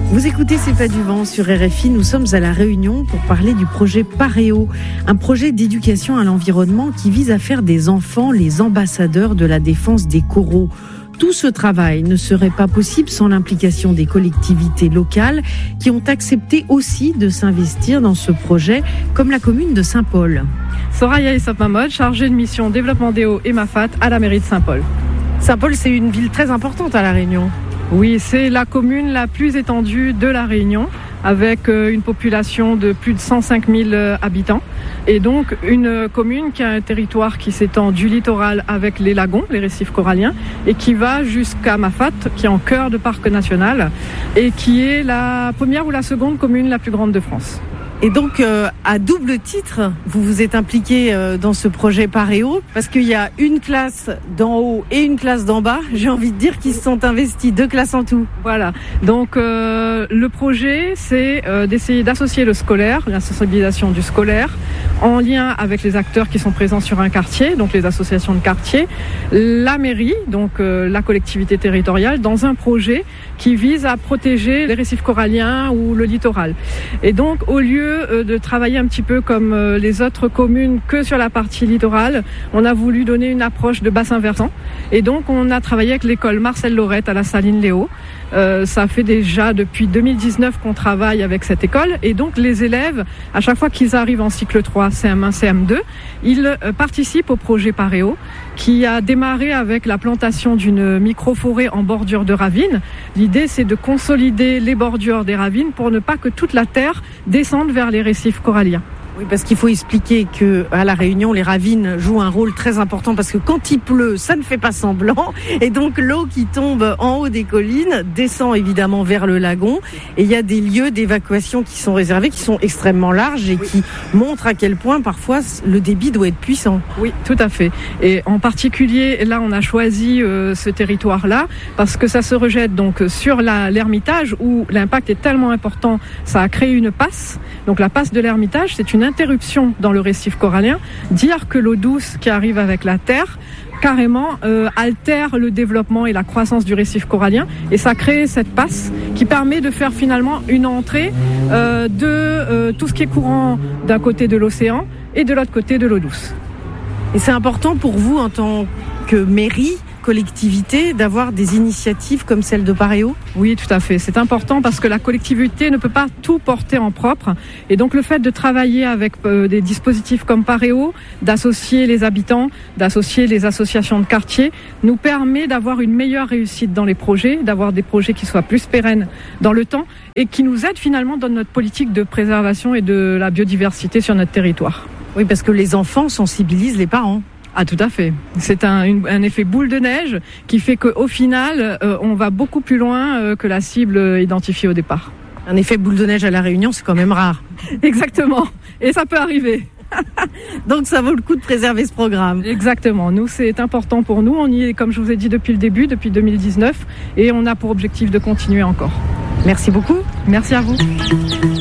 Vous écoutez C'est pas du vent sur RFI, nous sommes à La Réunion pour parler du projet Paréo, un projet d'éducation à l'environnement qui vise à faire des enfants les ambassadeurs de la défense des coraux. Tout ce travail ne serait pas possible sans l'implication des collectivités locales qui ont accepté aussi de s'investir dans ce projet, comme la commune de Saint-Paul. Soraya Issap-Mahmoud, chargée de mission développement des Hauts et Mafat à la mairie de Saint-Paul. Saint-Paul, c'est une ville très importante à La Réunion. Oui, c'est la commune la plus étendue de La Réunion, avec une population de plus de 105 000 habitants. Et donc une commune qui a un territoire qui s'étend du littoral avec les lagons, les récifs coralliens, et qui va jusqu'à Mafat, qui est en cœur de parc national, et qui est la première ou la seconde commune la plus grande de France. Et donc, à double titre, vous vous êtes impliqué dans ce projet Paréo, parce qu'il y a une classe d'en haut et une classe d'en bas. J'ai envie de dire qu'ils se sont investis, 2 classes en tout. Voilà. Donc, le projet, c'est d'essayer d'associer le scolaire, la sensibilisation du scolaire, en lien avec les acteurs qui sont présents sur un quartier, donc les associations de quartier, la mairie, donc la collectivité territoriale, dans un projet qui vise à protéger les récifs coralliens ou le littoral. Et donc, au lieu de travailler un petit peu comme les autres communes que sur la partie littorale, on a voulu donner une approche de bassin versant. Et donc, on a travaillé avec l'école Marcel Laurette à la Saline-Léo. Ça fait déjà depuis 2019 qu'on travaille avec cette école. Et donc, les élèves, à chaque fois qu'ils arrivent en cycle 3, CM1, CM2, ils participent au projet Paréo, qui a démarré avec la plantation d'une micro-forêt en bordure de ravine. L'idée, c'est de consolider les bordures des ravines pour ne pas que toute la terre descende vers les récifs coralliens. Oui, parce qu'il faut expliquer que à La Réunion, les ravines jouent un rôle très important parce que quand il pleut, ça ne fait pas semblant. Et donc, l'eau qui tombe en haut des collines descend évidemment vers le lagon. Et il y a des lieux d'évacuation qui sont réservés, qui sont extrêmement larges et qui montrent à quel point parfois le débit doit être puissant. Oui, tout à fait. Et en particulier, là, on a choisi ce territoire-là parce que ça se rejette donc sur l'Ermitage où l'impact est tellement important, ça a créé une passe. Donc, la passe de l'Ermitage, c'est une interruption dans le récif corallien. Dire que l'eau douce qui arrive avec la terre carrément altère le développement et la croissance du récif corallien et ça crée cette passe qui permet de faire finalement une entrée de tout ce qui est courant d'un côté de l'océan et de l'autre côté de l'eau douce. Et c'est important pour vous en tant que mairie, collectivité, d'avoir des initiatives comme celle de Paréo ? Oui, tout à fait. C'est important parce que la collectivité ne peut pas tout porter en propre. Et donc, le fait de travailler avec des dispositifs comme Paréo, d'associer les habitants, d'associer les associations de quartier, nous permet d'avoir une meilleure réussite dans les projets, d'avoir des projets qui soient plus pérennes dans le temps et qui nous aident finalement dans notre politique de préservation et de la biodiversité sur notre territoire. Oui, parce que les enfants sensibilisent les parents. Ah, tout à fait. C'est un effet boule de neige qui fait qu'au final, on va beaucoup plus loin que la cible identifiée au départ. Un effet boule de neige à La Réunion, c'est quand même rare. Exactement. Et ça peut arriver. Donc ça vaut le coup de préserver ce programme. Exactement. Nous, c'est important pour nous. On y est, comme je vous ai dit, depuis le début, depuis 2019. Et on a pour objectif de continuer encore. Merci beaucoup. Merci à vous.